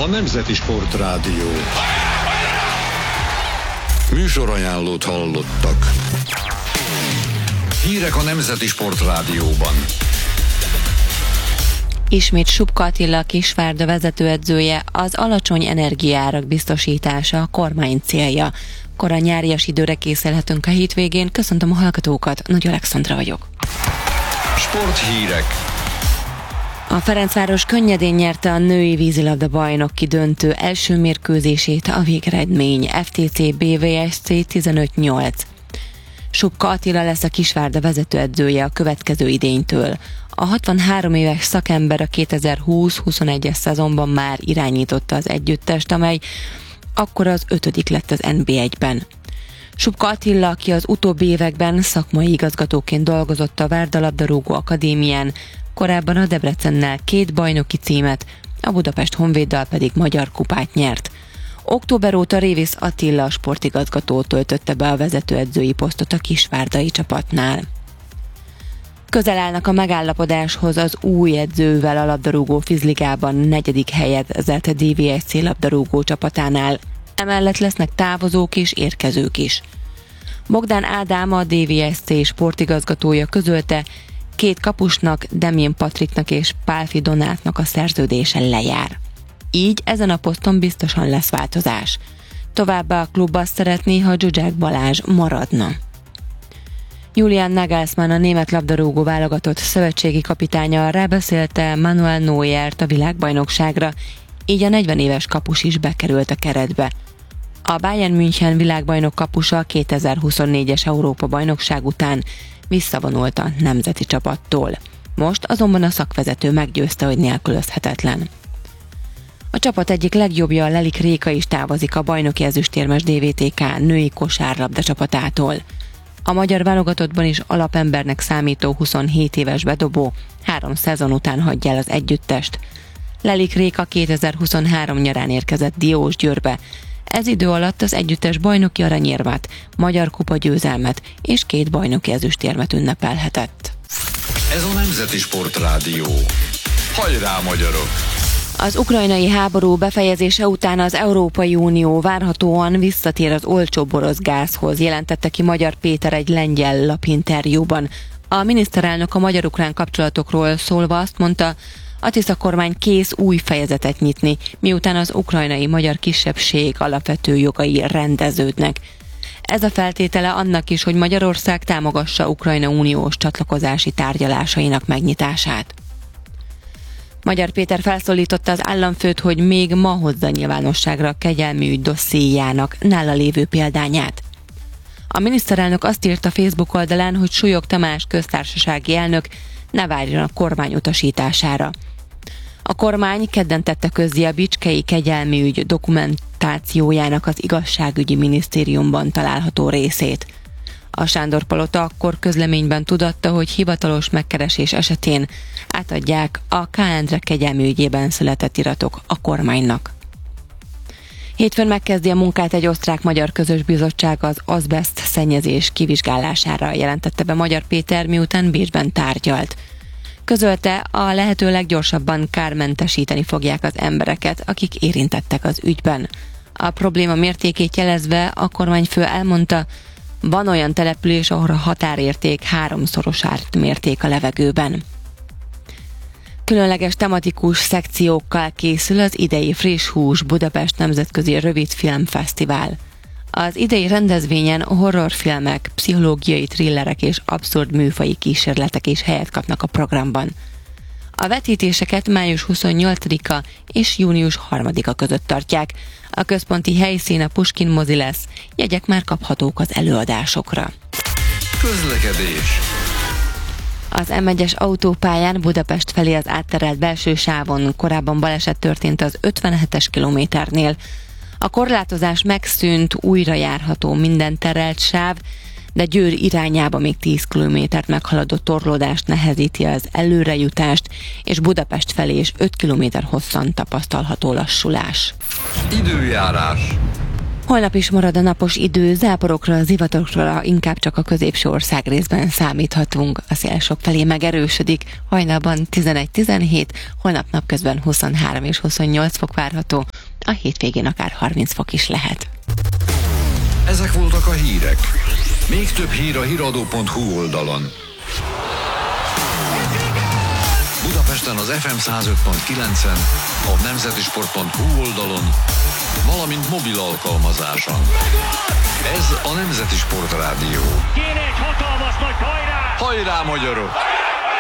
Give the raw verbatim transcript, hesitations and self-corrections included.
a Nemzeti Sportrádió. Műsorajánlót hallottak. Hírek a Nemzeti Sportrádióban. Ismét Subka Attila, a Kisvárda vezetőedzője, az alacsony energiaárak biztosítása a kormány célja. Korán nyárias időre készülhetünk a hétvégén. Köszöntöm a hallgatókat, Nagy Alexandra vagyok. Sporthírek. A Ferencváros könnyedén nyerte a női vízilabda bajnoki döntő első mérkőzését, a végeredmény ef té cé bé vé es cé tizenöt nyolc. Subka Attila lesz a Kisvárda vezetőedzője a következő idénytől. A hatvanhárom éves szakember a kétezer-húsz-huszonegyes szezonban már irányította az együttest, amely akkor az ötödik lett az en bé egyben. Subka Attila, aki az utóbbi években szakmai igazgatóként dolgozott a Várda labdarúgó akadémián, korábban a Debrecennel két bajnoki címet, a Budapest Honvéddal pedig magyar kupát nyert. Október óta Révész Attila sportigazgató töltötte be a vezetőedzői posztot a kisvárdai csapatnál. Közel állnak a megállapodáshoz az új edzővel a labdarúgó Fizligában negyedik helyezett dé vé es cé labdarúgó csapatánál. Emellett lesznek távozók és érkezők is. Bogdán Ádám, a dé vé es cé sportigazgatója közölte, két kapusnak, Demjén Patriknak és Pálfi Donátnak a szerződése lejár. Így ezen a poszton biztosan lesz változás. Továbbá a klub azt szeretné, ha Zsuzsák Balázs maradna. Julian Nagelsmann, a német labdarúgó válogatott szövetségi kapitánya rábeszélte Manuel Neuert a világbajnokságra, így a negyven éves kapus is bekerült a keretbe. A Bayern München világbajnok kapusa a kétezer-huszonnégyes Európa-bajnokság után visszavonult a nemzeti csapattól. Most azonban a szakvezető meggyőzte, hogy nélkülözhetetlen. A csapat egyik legjobbja, Lelik Réka is távozik a bajnoki ezüstérmes dé vé té ká női kosárlabda csapatától. A magyar válogatottban is alapembernek számító huszonhét éves bedobó három szezon után hagyja el az együttest. Lelik Réka kétezer-huszonhárom nyarán érkezett Diósgyőrbe. Ez idő alatt az együttes bajnoki aranyérmet, magyar kupa győzelmet és két bajnoki ezüstérmet ünnepelhetett. Ez a Nemzeti Sportrádió. Hajrá, magyarok! Az ukrajnai háború befejezése után az Európai Unió várhatóan visszatér az olcsó orosz gázhoz, jelentette ki Magyar Péter egy lengyel lapinterjúban. A miniszterelnök a magyar-ukrán kapcsolatokról szólva azt mondta, a Tisza kormány kész új fejezetet nyitni, miután az ukrajnai magyar kisebbség alapvető jogai rendeződnek. Ez a feltétele annak is, hogy Magyarország támogassa Ukrajna uniós csatlakozási tárgyalásainak megnyitását. Magyar Péter felszólította az államfőt, hogy még ma hozza nyilvánosságra a kegyelmi ügy dossziéjának nála lévő példányát. A miniszterelnök azt írta Facebook oldalán, hogy Súlyog Tamás köztársasági elnök ne várjon a kormány utasítására. A kormány kedden tette közzé a bicskei kegyelmi ügy dokumentációjának az igazságügyi minisztériumban található részét. A Sándor-palota akkor közleményben tudatta, hogy hivatalos megkeresés esetén átadják a K. Endre kegyelmi ügyében született iratok a kormánynak. Hétfőn megkezdi a munkát egy osztrák-magyar közös bizottság az azbeszt szennyezés kivizsgálására, jelentette be Magyar Péter, miután Bécsben tárgyalt. Közölte, a lehető leggyorsabban kármentesíteni fogják az embereket, akik érintettek az ügyben. A probléma mértékét jelezve a kormányfő elmondta, van olyan település, ahol a határérték háromszoros ármérték a levegőben. Különleges tematikus szekciókkal készül az idei Friss Hús Budapest Nemzetközi Rövidfilmfesztivál. Az idei rendezvényen horrorfilmek, pszichológiai thrillerek és abszurd műfaji kísérletek is helyet kapnak a programban. A vetítéseket május huszonnyolcadika és június harmadika között tartják. A központi helyszín a Puskin mozi lesz, jegyek már kaphatók az előadásokra. Közlekedés. Az em egyes autópályán Budapest felé az átterelt belső sávon korábban baleset történt az ötvenhetes kilométernél. A korlátozás megszűnt, újra járható minden terelt sáv, de Győr irányába még tíz kilométert meghaladó torlódást nehezíti az előrejutást, és Budapest felé is öt kilométer hosszan tapasztalható lassulás. Időjárás. Holnap is marad a napos idő, záporokra, zivatarokra inkább csak a középső ország részben számíthatunk. A szél sokfelé megerősödik, hajnalban tizenegy-tizenhét, holnap napközben huszonhárom és huszonnyolc fok várható, a hétvégén akár harminc fok is lehet. Ezek voltak a hírek. Még több hír a híradó pont hu oldalon. Budapesten az ef em száz öt pont kilencen, a nemzetisport pont hu oldalon, valamint mobil alkalmazáson. Ez a Nemzeti Sport Rádió. Kéne egy hatalmas nagy hajrá! Hajrá, magyarok!